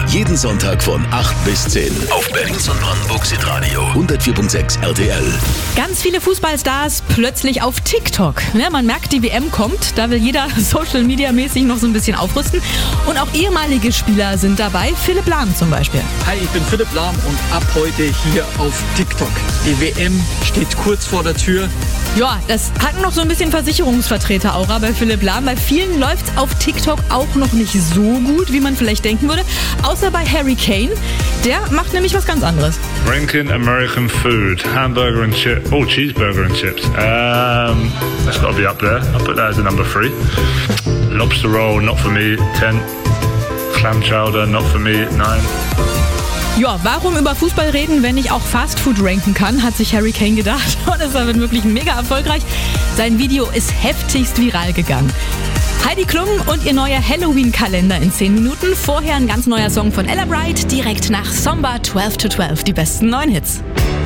Jeden Sonntag von 8 bis 10 auf Berlins und Brandenburgs Hitradio 104.6 RTL. Ganz viele Fußballstars plötzlich auf TikTok. Ja, man merkt, die WM kommt, da will jeder Social-Media-mäßig noch so ein bisschen aufrüsten. Und auch ehemalige Spieler sind dabei, Philipp Lahm zum Beispiel. Hi, ich bin Philipp Lahm und ab heute hier auf TikTok. Die WM steht kurz vor der Tür. Ja, das hat noch so ein bisschen Versicherungsvertreter-Aura bei Philipp Lahm. Bei vielen läuft's auf TikTok auch noch nicht so gut, wie man vielleicht denken würde. Außer bei Harry Kane. Der macht nämlich was ganz anderes. Ranking American food, hamburger and chips. Oh, cheeseburger and chips. That's got to be up there. I'll put that as a number 3. Lobster roll, not for me, 10. Clam chowder, not for me, 9. Ja, warum über Fußball reden, wenn ich auch Fastfood ranken kann, hat sich Harry Kane gedacht. Und es war wirklich mega erfolgreich. Sein Video ist heftigst viral gegangen. Heidi Klum und ihr neuer Halloween-Kalender in 10 Minuten. Vorher ein ganz neuer Song von Ella Bright, direkt nach Somba 12 to 12, die besten 9 Hits.